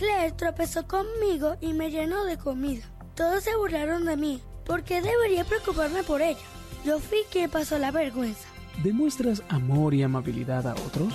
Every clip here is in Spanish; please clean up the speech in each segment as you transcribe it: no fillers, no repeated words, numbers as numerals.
Claire tropezó conmigo y me llenó de comida. Todos se burlaron de mí. ¿Por qué debería preocuparme por ella? Yo fui quien pasó la vergüenza. ¿Demuestras amor y amabilidad a otros?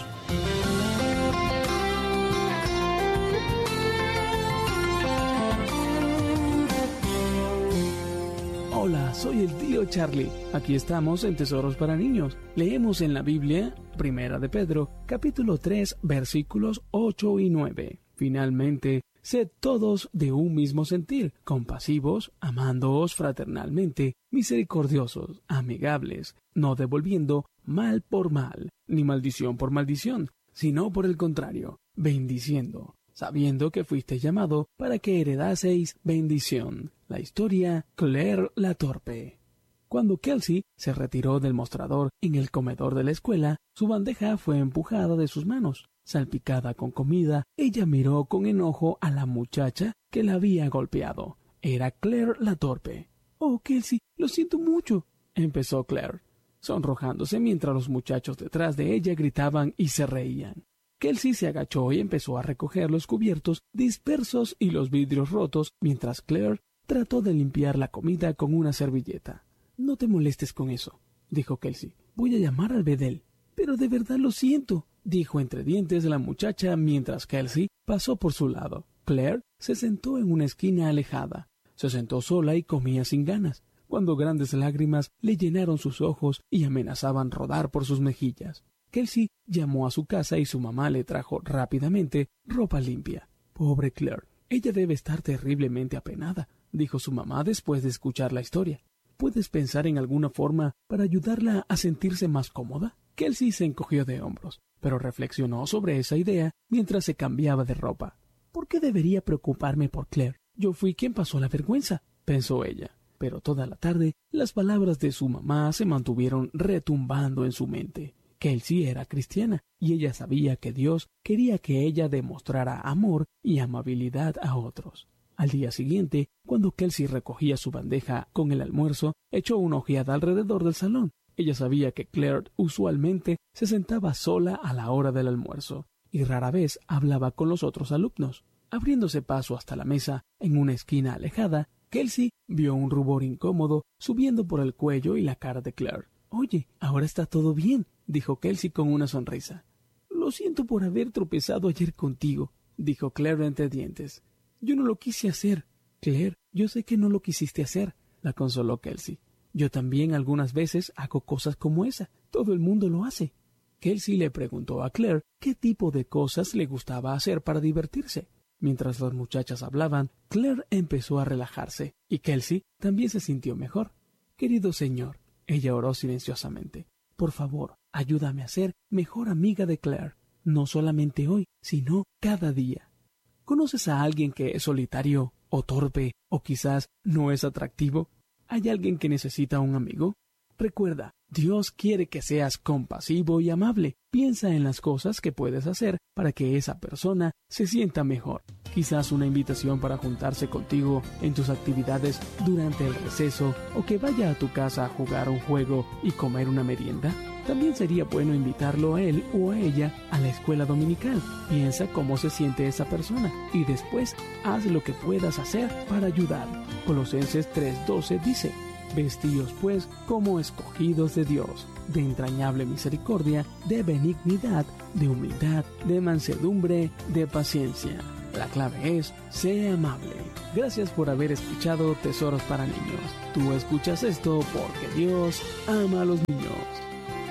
Hola, soy el tío Charlie. Aquí estamos en Tesoros para Niños. Leemos en la Biblia, Primera de Pedro, capítulo 3, versículos 8 y 9. Finalmente, sed todos de un mismo sentir, compasivos, amándoos fraternalmente, misericordiosos, amigables, no devolviendo mal por mal, ni maldición por maldición, sino por el contrario, bendiciendo, sabiendo que fuiste llamado para que heredaseis bendición. La historia Claire la Torpe. Cuando Kelsey se retiró del mostrador en el comedor de la escuela, su bandeja fue empujada de sus manos. Salpicada con comida, ella miró con enojo a la muchacha que la había golpeado. Era Claire la Torpe. «Oh, Kelsey, lo siento mucho», empezó Claire, sonrojándose mientras los muchachos detrás de ella gritaban y se reían. Kelsey se agachó y empezó a recoger los cubiertos dispersos y los vidrios rotos mientras Claire trató de limpiar la comida con una servilleta. «No te molestes con eso», dijo Kelsey. «Voy a llamar al bedel». «Pero de verdad lo siento», dijo entre dientes la muchacha mientras Kelsey pasó por su lado. Claire se sentó en una esquina alejada. Se sentó sola y comía sin ganas, cuando grandes lágrimas le llenaron sus ojos y amenazaban rodar por sus mejillas. Kelsey llamó a su casa y su mamá le trajo rápidamente ropa limpia. «Pobre Claire, ella debe estar terriblemente apenada», dijo su mamá después de escuchar la historia. «¿Puedes pensar en alguna forma para ayudarla a sentirse más cómoda?» Kelsey se encogió de hombros, pero reflexionó sobre esa idea mientras se cambiaba de ropa. «¿Por qué debería preocuparme por Claire? Yo fui quien pasó la vergüenza», pensó ella. Pero toda la tarde, las palabras de su mamá se mantuvieron retumbando en su mente. Kelsey era cristiana, y ella sabía que Dios quería que ella demostrara amor y amabilidad a otros. Al día siguiente, cuando Kelsey recogía su bandeja con el almuerzo, echó una ojeada alrededor del salón. Ella sabía que Claire usualmente se sentaba sola a la hora del almuerzo, y rara vez hablaba con los otros alumnos. Abriéndose paso hasta la mesa, en una esquina alejada, Kelsey vio un rubor incómodo subiendo por el cuello y la cara de Claire. «Oye, ahora está todo bien», dijo Kelsey con una sonrisa. «Lo siento por haber tropezado ayer contigo», dijo Claire entre dientes. «Yo no lo quise hacer». «Claire, yo sé que no lo quisiste hacer», la consoló Kelsey. «Yo también algunas veces hago cosas como esa. Todo el mundo lo hace». Kelsey le preguntó a Claire qué tipo de cosas le gustaba hacer para divertirse. Mientras las muchachas hablaban, Claire empezó a relajarse, y Kelsey también se sintió mejor. «Querido señor», ella oró silenciosamente, «por favor, ayúdame a ser mejor amiga de Claire, no solamente hoy, sino cada día». ¿Conoces a alguien que es solitario, o torpe, o quizás no es atractivo? ¿Hay alguien que necesita un amigo? Recuerda, Dios quiere que seas compasivo y amable. Piensa en las cosas que puedes hacer para que esa persona se sienta mejor. Quizás una invitación para juntarse contigo en tus actividades durante el receso, o que vaya a tu casa a jugar un juego y comer una merienda. También sería bueno invitarlo a él o a ella a la escuela dominical. Piensa cómo se siente esa persona y después haz lo que puedas hacer para ayudar. Colosenses 3:12 dice: «Vestíos pues como escogidos de Dios, de entrañable misericordia, de benignidad, de humildad, de mansedumbre, de paciencia». La clave es: sé amable. Gracias por haber escuchado Tesoros para Niños. Tú escuchas esto porque Dios ama a los niños.